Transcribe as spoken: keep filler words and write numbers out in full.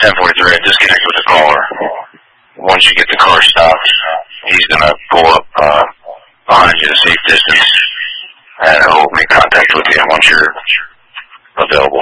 ten forty-three, I disconnected with the caller. Once you get the car stopped, he's going to pull up uh, behind you at a safe distance, and he'll make contact with you once you're available.